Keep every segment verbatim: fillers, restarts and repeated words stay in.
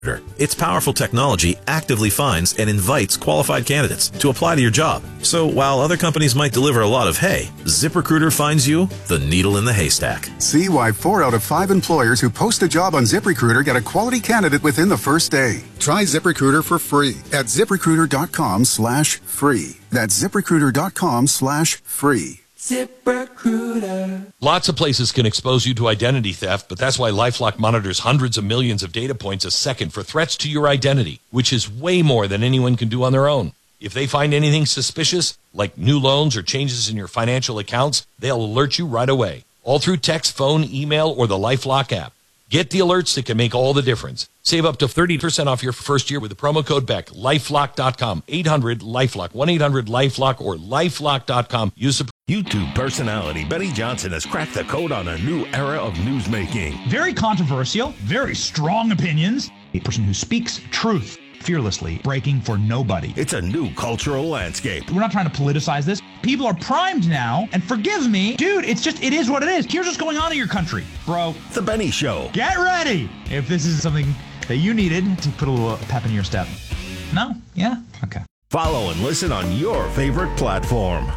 Its powerful technology actively finds and invites qualified candidates to apply to your job. So while other companies might deliver a lot of hay, ZipRecruiter finds you the needle in the haystack. See why four out of five employers who post a job on ZipRecruiter get a quality candidate within the first day. Try ZipRecruiter for free at ZipRecruiter.com slash free. That's ZipRecruiter.com slash free. ZipRecruiter. Lots of places can expose you to identity theft, but that's why LifeLock monitors hundreds of millions of data points a second for threats to your identity, which is way more than anyone can do on their own. If they find anything suspicious, like new loans or changes in your financial accounts, they'll alert you right away, all through text, phone, email, or the LifeLock app. Get the alerts that can make all the difference. Save up to thirty percent off your first year with the promo code Beck. LifeLock dot com. eight hundred LifeLock. one eight hundred LifeLock or LifeLock dot com. Use the YouTube personality Benny Johnson has cracked the code on a new era of newsmaking. Very controversial, very strong opinions. A person who speaks truth fearlessly, breaking for nobody. It's a new cultural landscape. We're not trying to politicize this. People are primed now, and forgive me, dude, it's just, it is what it is. Here's what's going on in your country, bro. The Benny Show. Get ready if this is something that you needed to put a little pep in your step. No? Yeah? Okay. Follow and listen on your favorite platform.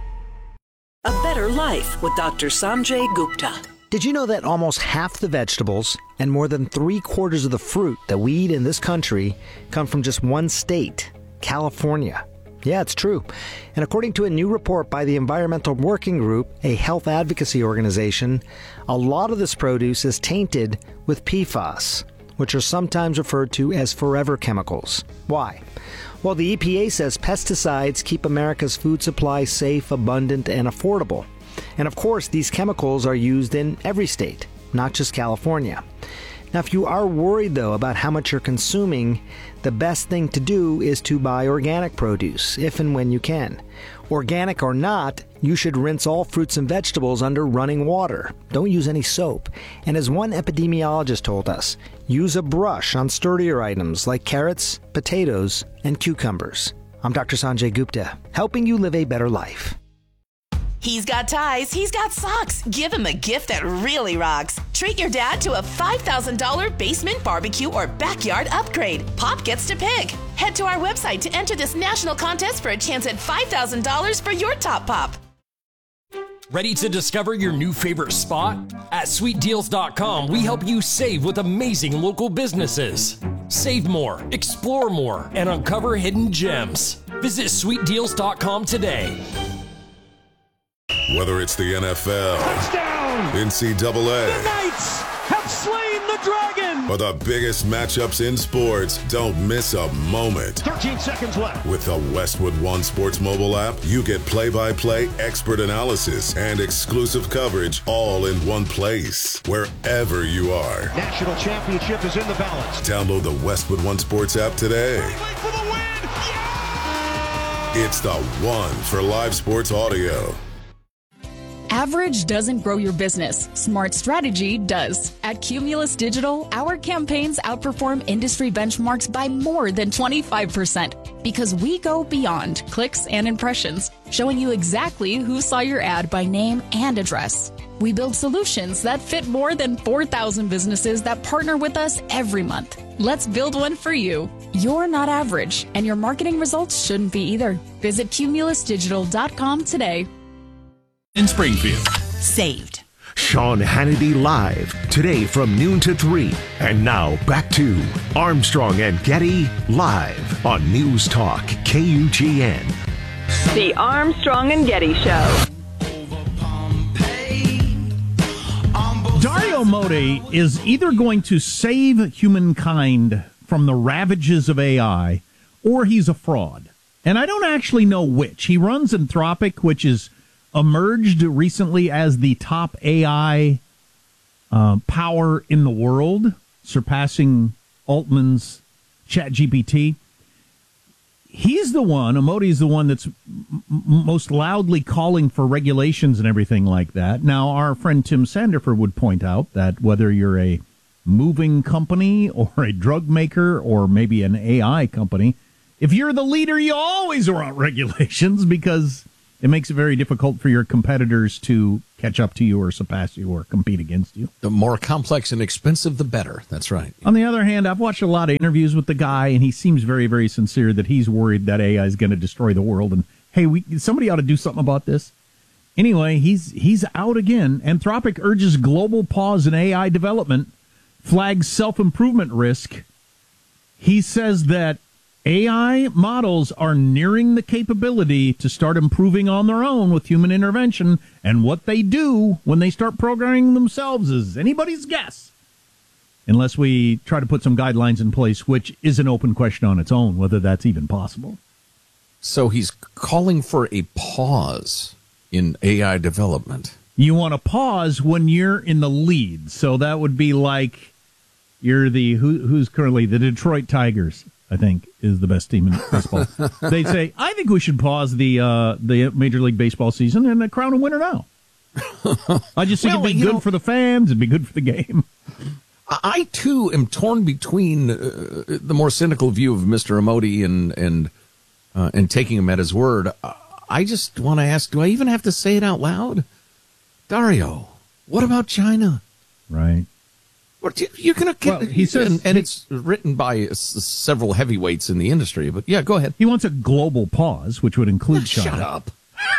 A Better Life with Doctor Sanjay Gupta. Did you know that almost half the vegetables and more than three quarters of the fruit that we eat in this country come from just one state, California? Yeah, it's true. And according to a new report by the Environmental Working Group, a health advocacy organization, a lot of this produce is tainted with P FAS, which are sometimes referred to as forever chemicals. Why? Well, the E P A says pesticides keep America's food supply safe, abundant, and affordable. And of course, these chemicals are used in every state, not just California. Now, if you are worried, though, about how much you're consuming, the best thing to do is to buy organic produce, if and when you can. Organic or not, you should rinse all fruits and vegetables under running water. Don't use any soap. And as one epidemiologist told us, use a brush on sturdier items like carrots, potatoes, and cucumbers. I'm Doctor Sanjay Gupta, helping you live a better life. He's got ties, he's got socks. Give him a gift that really rocks. Treat your dad to a five thousand dollars basement barbecue or backyard upgrade. Pop gets to pick. Head to our website to enter this national contest for a chance at five thousand dollars for your top pop. Ready to discover your new favorite spot? At sweet deals dot com, we help you save with amazing local businesses. Save more, explore more, and uncover hidden gems. Visit sweet deals dot com today. Whether it's the N F L, touchdown, N C double A, the Knights have slain the dragon, or the biggest matchups in sports, don't miss a moment. thirteen seconds left. With the Westwood One Sports mobile app, you get play-by-play expert analysis and exclusive coverage all in one place, wherever you are. National championship is in the balance. Download the Westwood One Sports app today. For the win. Yeah! It's the one for live sports audio. Average doesn't grow your business. Smart strategy does. At Cumulus Digital, our campaigns outperform industry benchmarks by more than twenty-five percent because we go beyond clicks and impressions, showing you exactly who saw your ad by name and address. We build solutions that fit more than four thousand businesses that partner with us every month. Let's build one for you. You're not average, and your marketing results shouldn't be either. Visit cumulus digital dot com today. In Springfield. Saved. Sean Hannity Live, today from noon to three. And now back to Armstrong and Getty Live on News Talk K U G N. The Armstrong and Getty Show. Dario Modi is either going to save humankind from the ravages of A I, or he's a fraud. And I don't actually know which. He runs Anthropic, which is emerged recently as the top A I uh, power in the world, surpassing Altman's ChatGPT. He's the one, Modi's the one that's m- most loudly calling for regulations and everything like that. Now, our friend Tim Sanderford would point out that whether you're a moving company or a drug maker or maybe an A I company, if you're the leader, you always want regulations because It makes it very difficult for your competitors to catch up to you or surpass you or compete against you. The more complex and expensive, the better. That's right. On the other hand, I've watched a lot of interviews with the guy, and he seems very, very sincere that he's worried that A I is going to destroy the world. And, hey, we somebody ought to do something about this. Anyway, he's he's out again. Anthropic urges global pause in A I development, flags self-improvement risk. He says that A I models are nearing the capability to start improving on their own with human intervention, and what they do when they start programming themselves is anybody's guess. Unless we try to put some guidelines in place, which is an open question on its own, whether that's even possible. So he's calling for a pause in A I development. You want to pause when you're in the lead. So that would be like you're the, who, who's currently the Detroit Tigers, I think, is the best team in baseball. They'd say, I think we should pause the uh, the Major League Baseball season and crown a winner now. I just think Well, it'd be you good know, for the fans. It'd be good for the game. I, too, am torn between uh, the more cynical view of Mister Amoti and and uh, and taking him at his word. I just want to ask, do I even have to say it out loud? Dario, what about China? Right. What, you're going to Well, he says- and, and he- it's written by s- several heavyweights in the industry, but yeah, go ahead. He wants a global pause, which would include China. Shut up.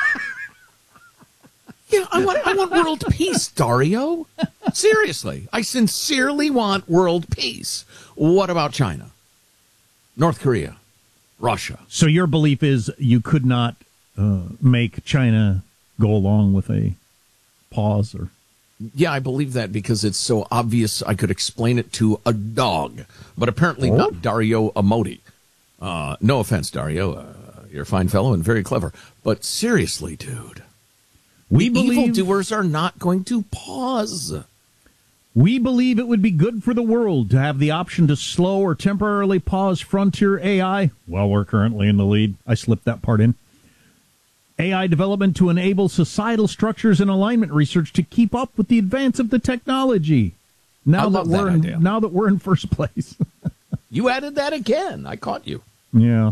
Yeah, I want I want world peace, Dario. Seriously, I sincerely want world peace. What about China? North Korea? Russia? So your belief is you could not uh, make China go along with a pause or... Yeah, I believe that because it's so obvious I could explain it to a dog, but apparently oh? not Dario Amoti. Uh, no offense, Dario. Uh, you're a fine fellow and very clever. But seriously, dude, we the believe, evildoers are not going to pause. We believe it would be good for the world to have the option to slow or temporarily pause frontier A I. Well, we're currently in the lead. I slipped that part in. A I development to enable societal structures and alignment research to keep up with the advance of the technology. Now I that love we're that in, idea. now that we're in first place. You added that again. I caught you. Yeah.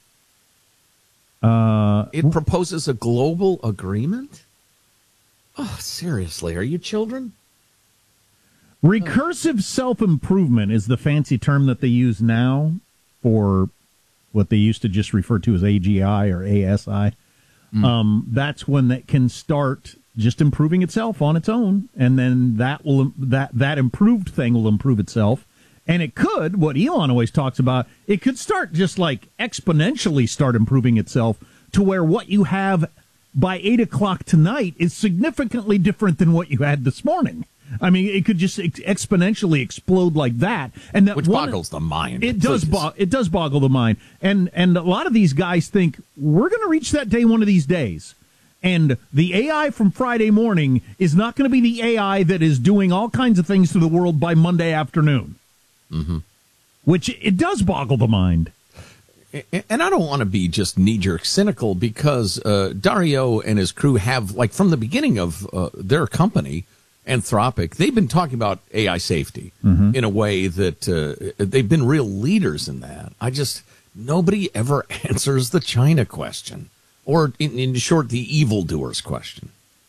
Uh, it proposes a global agreement? Oh, seriously, are you children? Recursive self-improvement is the fancy term that they use now for what they used to just refer to as A G I or A S I. Mm. Um, that's when that can start just improving itself on its own, and then that will that that improved thing will improve itself. And it could, what Elon always talks about, it could start just like exponentially start improving itself to where what you have by eight o'clock tonight is significantly different than what you had this morning. I mean, it could just ex- exponentially explode like that, and that which one, boggles the mind. It does. Bo- it does boggle the mind, and and a lot of these guys think we're going to reach that day one of these days, and the A I from Friday morning is not going to be the A I that is doing all kinds of things to the world by Monday afternoon. Mm-hmm. Which it does boggle the mind. And I don't want to be just knee-jerk cynical because uh, Dario and his crew have, like, from the beginning of uh, their company, Anthropic, they've been talking about A I safety mm-hmm. in a way that uh, they've been real leaders in that. I just, nobody ever answers the China question, or in, in short, the evildoers question.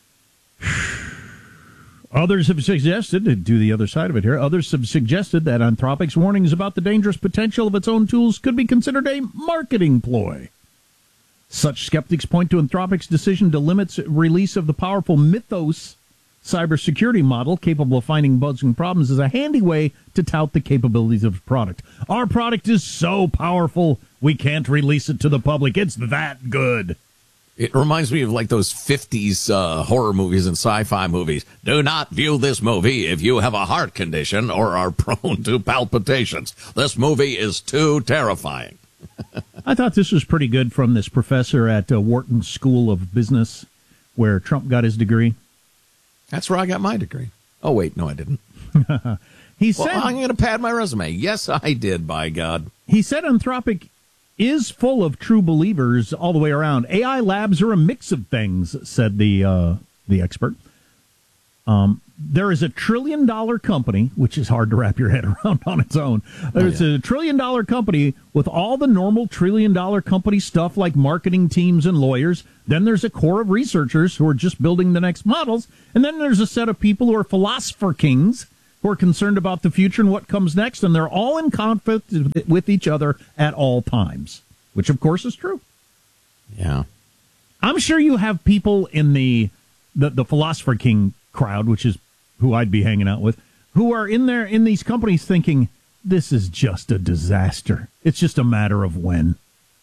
Others have suggested, to do the other side of it here, others have suggested that Anthropic's warnings about the dangerous potential of its own tools could be considered a marketing ploy. Such skeptics point to Anthropic's decision to limit release of the powerful Mythos cybersecurity model capable of finding bugs and problems as a handy way to tout the capabilities of its product. Our product is so powerful, we can't release it to the public. It's that good. It reminds me of like those fifties uh, horror movies and sci-fi movies. Do not view this movie if you have a heart condition or are prone to palpitations. This movie is too terrifying. I thought this was pretty good from this professor at uh, Wharton School of Business where Trump got his degree. That's where I got my degree. Oh, wait, no, I didn't. he well, said, I'm going to pad my resume. Yes, I did, by God. He said Anthropic is full of true believers all the way around. A I labs are a mix of things, said the uh, the expert. Um, there is a trillion dollar company, which is hard to wrap your head around on its own. There's oh, yeah. a trillion dollar company with all the normal trillion dollar company stuff like marketing teams and lawyers. Then there's a core of researchers who are just building the next models. And then there's a set of people who are philosopher kings who are concerned about the future and what comes next. And they're all in conflict with each other at all times, which, of course, is true. Yeah. I'm sure you have people in the, the, the philosopher king crowd, which is who I'd be hanging out with, who are in there in these companies thinking, this is just a disaster. It's just a matter of when.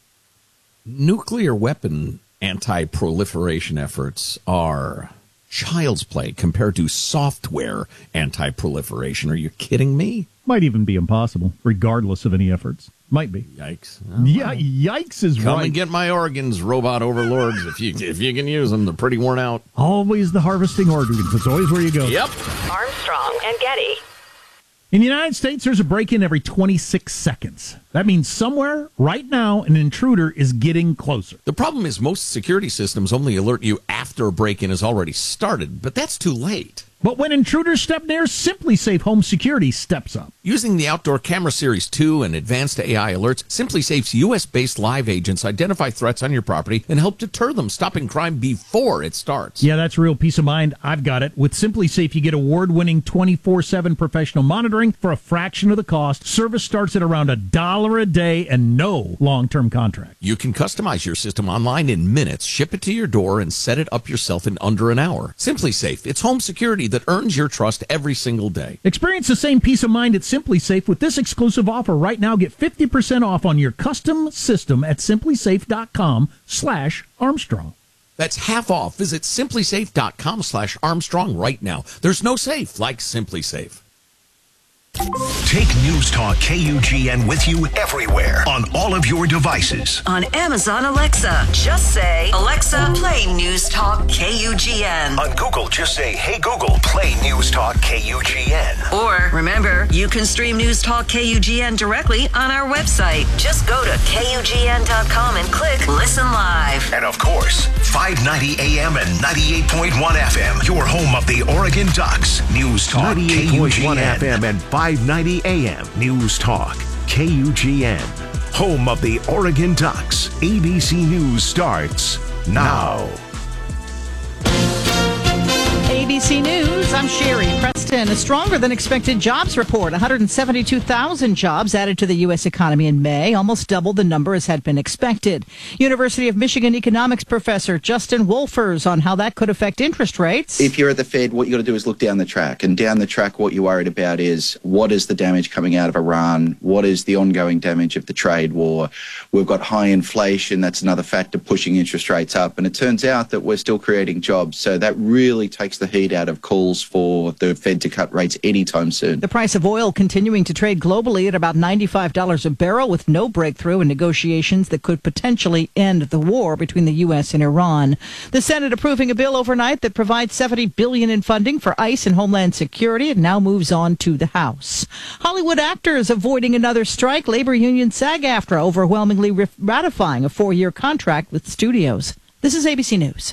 Nuclear weapon anti-proliferation efforts are child's play compared to software anti-proliferation. Are you kidding me? Might even be impossible, regardless of any efforts. Might be. Yikes. Oh, yeah, yikes is Come right. Come and get my organs, robot overlords. if you if you can use them, they're pretty worn out. Always the harvesting organs. It's always where you go. Yep. Armstrong and Getty. In the United States, there's a break-in every twenty-six seconds. That means somewhere, right now, an intruder is getting closer. The problem is most security systems only alert you after a break-in has already started, but that's too late. But when intruders step near, SimpliSafe Home Security steps up. Using the Outdoor Camera Series two and advanced A I alerts, SimpliSafe's U S-based live agents identify threats on your property and help deter them, stopping crime before it starts. Yeah, that's real peace of mind. I've got it. With SimpliSafe, you get award-winning twenty-four seven professional monitoring for a fraction of the cost. Service starts at around a dollar a day and no long-term contract. You can customize your system online in minutes, ship it to your door, and set it up yourself in under an hour. SimpliSafe, it's home security that earns your trust every single day. Experience the same peace of mind at SimpliSafe with this exclusive offer right now. Get fifty percent off on your custom system at simplisafe.com slash Armstrong. That's half off. Visit simplisafe.com slash Armstrong right now. There's no safe like SimpliSafe. Take News Talk K U G N with you everywhere on all of your devices. On Amazon Alexa, just say, Alexa, play News Talk K U G N. On Google, just say, hey Google, play News Talk K U G N. Or, remember, you can stream News Talk K U G N directly on our website. Just go to K U G N dot com and click Listen Live. And of course, five ninety A M and ninety-eight point one F M, your home of the Oregon Ducks. News Talk K U G N F M and five ninety A M. News Talk K U G N, home of the Oregon Ducks. A B C News starts now. A B C News, I'm Sherry Preston. A stronger than expected jobs report. one hundred seventy-two thousand jobs added to the U S economy in May, almost double the number as had been expected. University of Michigan economics professor Justin Wolfers on how that could affect interest rates. If you're at the Fed, what you got to do is look down the track. And down the track, what you're worried about is what is the damage coming out of Iran? What is the ongoing damage of the trade war? We've got high inflation. That's another factor pushing interest rates up. And it turns out that we're still creating jobs. So that really takes the heat out of calls for the Fed to cut rates anytime soon. The price of oil continuing to trade globally at about ninety-five dollars a barrel with no breakthrough in negotiations that could potentially end the war between the U S and Iran. The Senate approving a bill overnight that provides seventy billion dollars in funding for ICE and Homeland Security. It now moves on to the House. Hollywood actors avoiding another strike. Labor union SAG-AFTRA overwhelmingly ratifying a four-year contract with studios. This is A B C News.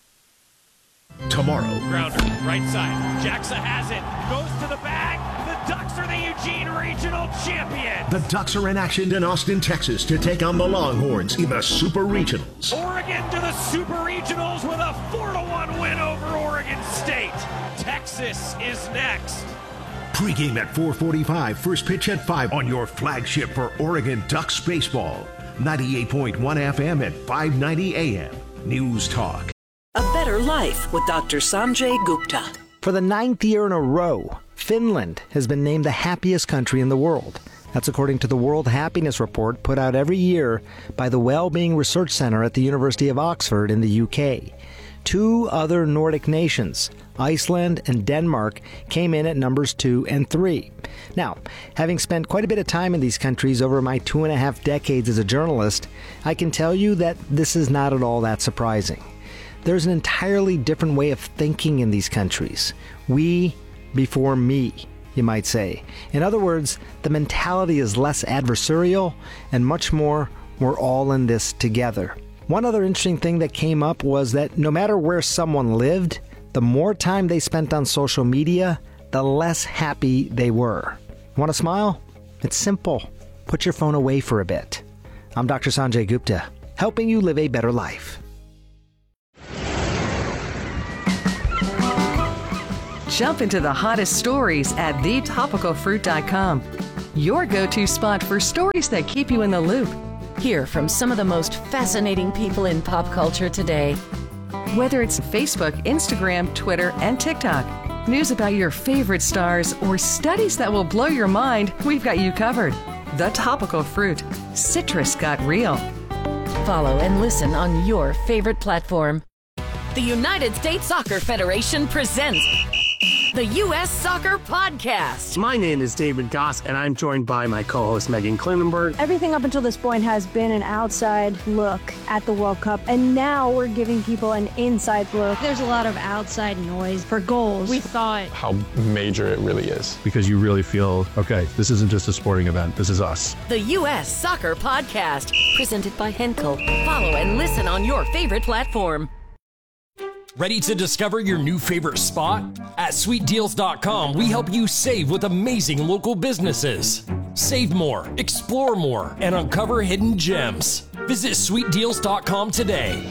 Tomorrow. Grounder, right side. Jackson has it. Goes to the bag. The Ducks are the Eugene Regional Champions. The Ducks are in action in Austin, Texas to take on the Longhorns in the Super Regionals. Oregon to the Super Regionals with a four to one win over Oregon State. Texas is next. Pre-game at four forty-five, first pitch at five on your flagship for Oregon Ducks baseball. ninety-eight point one F M at five ninety A M. News Talk. A better life with Doctor Sanjay Gupta. For the ninth year in a row, Finland has been named the happiest country in the world. That's according to the World Happiness Report put out every year by the Wellbeing Research Center at the University of Oxford in the U K. Two other Nordic nations, Iceland and Denmark, came in at numbers two and three. Now, having spent quite a bit of time in these countries over my two and a half decades as a journalist, I can tell you that this is not at all that surprising. There's an entirely different way of thinking in these countries. We before me, you might say. In other words, the mentality is less adversarial and much more, we're all in this together. One other interesting thing that came up was that no matter where someone lived, the more time they spent on social media, the less happy they were. Want to smile? It's simple. Put your phone away for a bit. I'm Doctor Sanjay Gupta, helping you live a better life. Jump into the hottest stories at the topical fruit dot com. Your go-to spot for stories that keep you in the loop. Hear from some of the most fascinating people in pop culture today. Whether it's Facebook, Instagram, Twitter, and TikTok, news about your favorite stars, or studies that will blow your mind, we've got you covered. The Topical Fruit. Citrus got real. Follow and listen on your favorite platform. The United States Soccer Federation presents the U S Soccer Podcast. My name is David Goss, and I'm joined by my co-host Megan Klinenberg. Everything up until this point has been an outside look at the World Cup, and now we're giving people an inside look. There's a lot of outside noise for goals. We thought how major it really is. Because you really feel, okay, this isn't just a sporting event, this is us. The U S Soccer Podcast, presented by Henkel. Follow and listen on your favorite platform. Ready to discover your new favorite spot? At sweet deals dot com, we help you save with amazing local businesses. Save more, explore more, and uncover hidden gems. Visit sweet deals dot com today.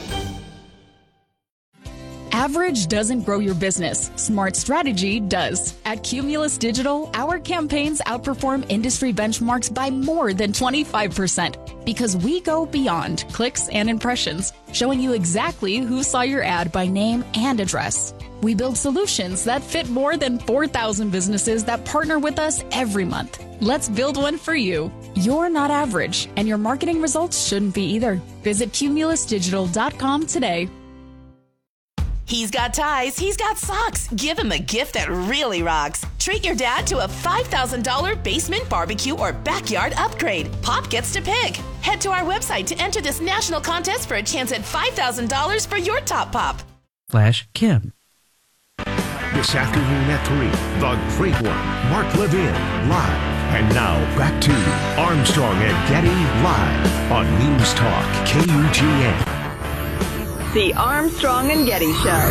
Average doesn't grow your business. Smart strategy does. At Cumulus Digital, our campaigns outperform industry benchmarks by more than twenty-five percent because we go beyond clicks and impressions, showing you exactly who saw your ad by name and address. We build solutions that fit more than four thousand businesses that partner with us every month. Let's build one for you. You're not average, and your marketing results shouldn't be either. Visit cumulus digital dot com today. He's got ties, he's got socks. Give him a gift that really rocks. Treat your dad to a five thousand dollars basement barbecue or backyard upgrade. Pop gets to pick. Head to our website to enter this national contest for a chance at five thousand dollars for your top pop. Flash Kim. This afternoon at three, the great one, Mark Levin, live. And now back to Armstrong and Getty live on News Talk K U G N. The Armstrong and Getty Show.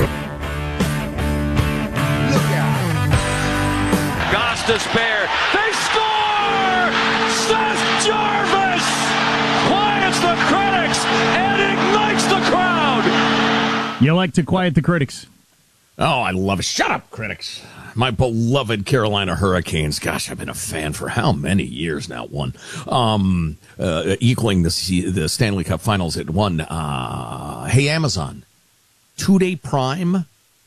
Look out. Goss to spare. They score! Seth Jarvis quiets the critics and ignites the crowd. You like to quiet the critics. Oh, I love it. Shut up, critics. My beloved Carolina Hurricanes. Gosh, I've been a fan for how many years now? One. Um, uh, equaling the, the Stanley Cup Finals at one. Uh, hey, Amazon. Two-day Prime.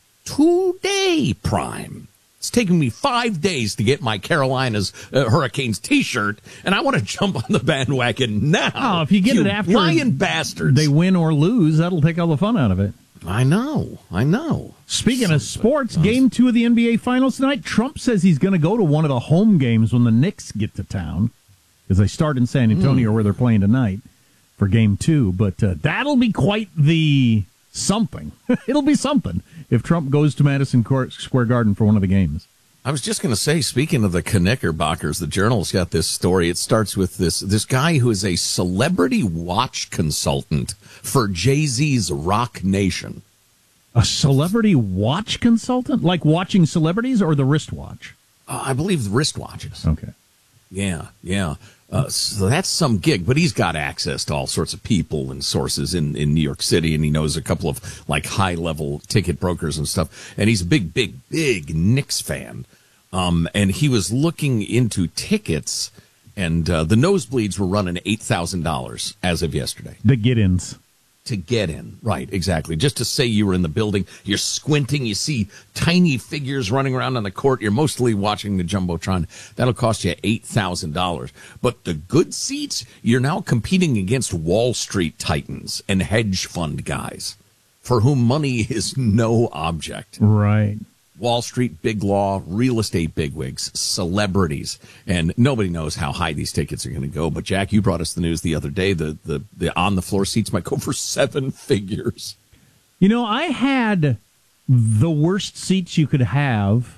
Two-day Prime. It's taken me five days to get my Carolina's uh, Hurricanes T-shirt, and I want to jump on the bandwagon now. Oh, if you get you it after lying bastards. They win or lose, that'll take all the fun out of it. I know, I know. Speaking of sports, game two of the N B A Finals tonight, Trump says he's going to go to one of the home games when the Knicks get to town, because they start in San Antonio, mm. where they're playing tonight for game two. But uh, that'll be quite the something. It'll be something if Trump goes to Madison Square Garden for one of the games. I was just going to say, speaking of the Knickerbockers, the Journal's got this story. It starts with this this guy who is a celebrity watch consultant for Jay-Z's Rock Nation. A celebrity watch consultant? Like watching celebrities or the wristwatch? Uh, I believe the wristwatches. Okay. Yeah, yeah. Uh, so that's some gig, but he's got access to all sorts of people and sources in, in New York City, and he knows a couple of like high-level ticket brokers and stuff. And he's a big, big, big Knicks fan. Um, and he was looking into tickets, and uh, the nosebleeds were running eight thousand dollars as of yesterday. The get-ins. To get in. Right, exactly. Just to say you were in the building, you're squinting, you see tiny figures running around on the court, you're mostly watching the Jumbotron. That'll cost you eight thousand dollars. But the good seats, you're now competing against Wall Street titans and hedge fund guys for whom money is no object. Right. Wall Street, big law, real estate bigwigs, celebrities, and nobody knows how high these tickets are going to go. But Jack, you brought us the news the other day. The, the, the on-the-floor seats might go for seven figures. You know, I had the worst seats you could have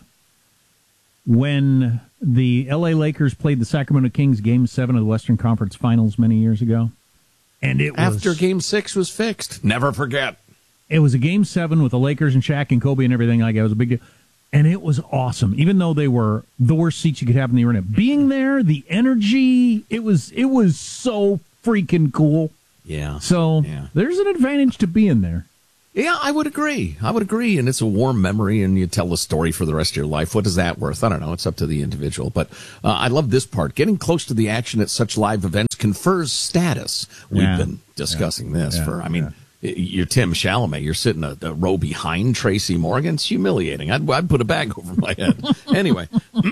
when the L A Lakers played the Sacramento Kings Game seven of the Western Conference Finals many years ago. And it was, after Game six was fixed. Never forget. It was a Game seven with the Lakers and Shaq and Kobe and everything like that. It was a big deal. And it was awesome, even though they were the worst seats you could have in the arena. Being there, the energy, it was it was so freaking cool. Yeah. So yeah. there's an advantage to being there. Yeah, I would agree. I would agree. And it's a warm memory, and you tell the story for the rest of your life. What is that worth? I don't know. It's up to the individual. But uh, I love this part. Getting close to the action at such live events confers status. We've Yeah. been discussing Yeah. this Yeah. for, I mean, you're Tim Chalamet. You're sitting a, a row behind Tracy Morgan. It's humiliating. I'd, I'd put a bag over my head. Anyway,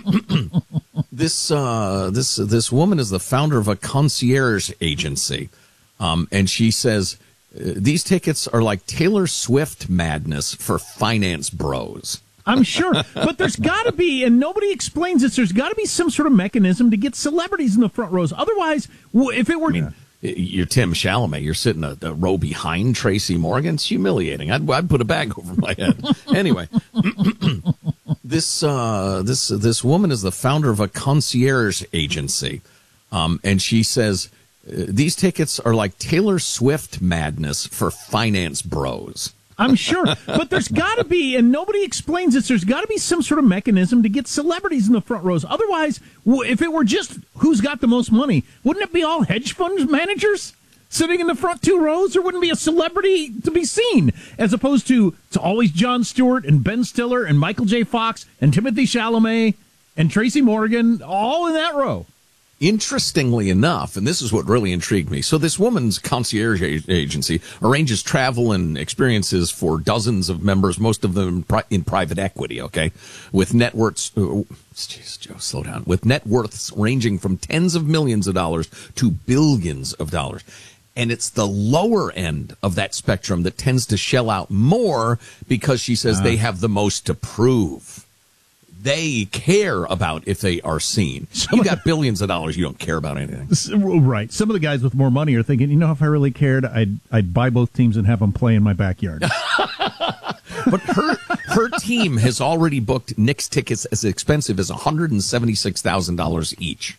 this uh, this this woman is the founder of a concierge agency, um, and she says uh, these tickets are like Taylor Swift madness for finance bros. I'm sure, but there's got to be, and nobody explains this, there's got to be some sort of mechanism to get celebrities in the front rows. Otherwise, w- if it were... I mean, you're Tim Chalamet. You're sitting a, a row behind Tracy Morgan. It's humiliating. I'd, I'd put a bag over my head. Anyway, this uh, this this woman is the founder of a concierge agency, um, and she says uh, these tickets are like Taylor Swift madness for finance bros. I'm sure, but there's got to be, and nobody explains this, there's got to be some sort of mechanism to get celebrities in the front rows. Otherwise, w- if it were just who's got the most money, wouldn't it be all hedge fund managers sitting in the front two rows? There wouldn't be a celebrity to be seen, as opposed to it's always Jon Stewart and Ben Stiller and Michael J. Fox and Timothy Chalamet and Tracy Morgan all in that row. Interestingly enough, and this is what really intrigued me, so this woman's concierge a- agency arranges travel and experiences for dozens of members, most of them in, pri- in private equity, okay, with net worths, uh, jeez, Joe, slow down, with net worths ranging from tens of millions of dollars to billions of dollars. And it's the lower end of that spectrum that tends to shell out more because she says uh. they have the most to prove. They care about if they are seen. You got billions of dollars, you don't care about anything. Right. Some of the guys with more money are thinking, you know, if I really cared, I'd I'd buy both teams and have them play in my backyard. But her her team has already booked Knicks tickets as expensive as one hundred seventy-six thousand dollars each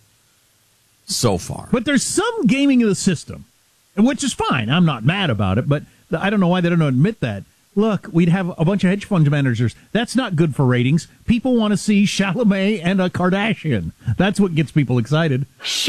so far. But there's some gaming of the system, which is fine. I'm not mad about it, but I don't know why they don't admit that. Look, we'd have a bunch of hedge fund managers. That's not good for ratings. People want to see Chalamet and a Kardashian. That's what gets people excited.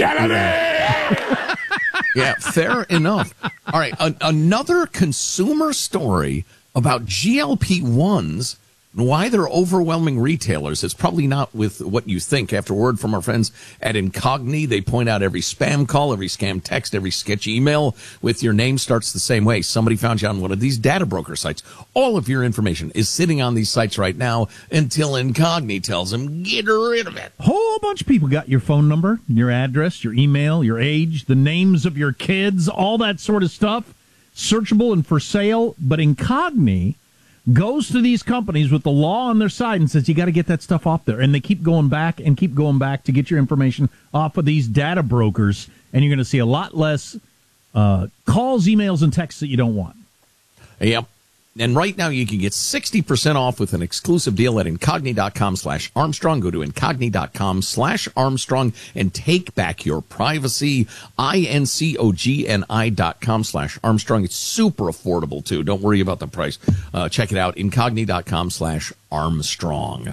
Chalamet! Yeah, fair enough. All right, a- another consumer story about G L P ones and why they're overwhelming retailers. It's probably not with what you think. After word from our friends at Incogni, they point out every spam call, every scam text, every sketch email with your name starts the same way. Somebody found you on one of these data broker sites. All of your information is sitting on these sites right now until Incogni tells them, get rid of it. Whole bunch of people got your phone number, your address, your email, your age, the names of your kids, all that sort of stuff, searchable and for sale. But Incogni goes to these companies with the law on their side and says, you got to get that stuff off there. And they keep going back and keep going back to get your information off of these data brokers. And you're going to see a lot less uh, calls, emails, and texts that you don't want. Yep. And right now you can get sixty percent off with an exclusive deal at Incogni.com slash Armstrong. Go to Incogni.com slash Armstrong and take back your privacy. I-N-C-O-G-N-I dot com slash Armstrong. It's super affordable, too. Don't worry about the price. Uh, check it out. Incogni.com slash Armstrong.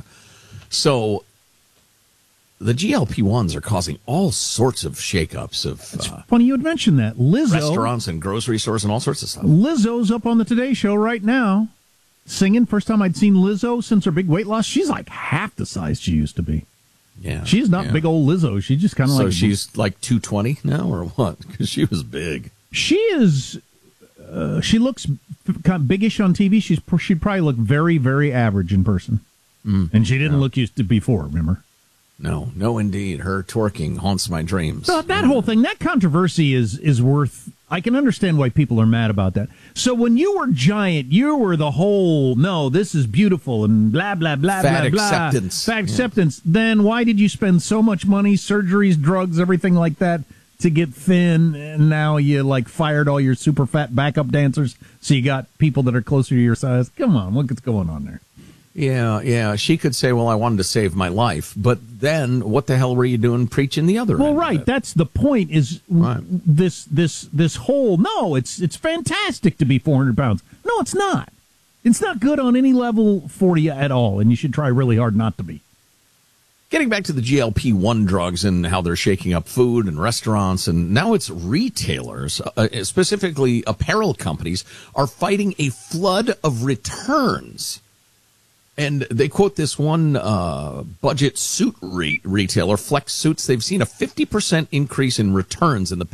So the G L P ones are causing all sorts of shakeups of It's uh, funny you would mention that. Lizzo, restaurants and grocery stores and all sorts of stuff. Lizzo's up on the Today Show right now singing. First time I'd seen Lizzo since her big weight loss. She's like half the size she used to be. Yeah, she's not yeah. big old Lizzo. She's just kind of so like... So she's like two twenty now or what? Because she was big. She is... Uh, she looks kind of biggish on T V. She's She'd probably look very, very average in person. Mm, and she didn't yeah. look used to before, remember? No, no, indeed. Her twerking haunts my dreams. So that whole thing, that controversy is is worth... I can understand why people are mad about that. So when you were giant, you were the whole, no, this is beautiful and blah, blah, blah, Fat blah, blah. acceptance. Fat acceptance. Yeah. Then why did you spend so much money, surgeries, drugs, everything like that, to get thin, and now you, like, fired all your super fat backup dancers, so you got people that are closer to your size? Come on, what's going on there? Yeah, yeah. She could say, well, I wanted to save my life. But then what the hell were you doing preaching the other well, end? Well, right. That's the point is right. this this this whole, no, it's it's fantastic to be four hundred pounds. No, it's not. It's not good on any level for you at all, and you should try really hard not to be. Getting back to the G L P one drugs and how they're shaking up food and restaurants, and now it's retailers, uh, specifically apparel companies, are fighting a flood of returns. And they quote this one uh, budget suit re- retailer, Flex Suits. They've seen a fifty percent increase in returns in the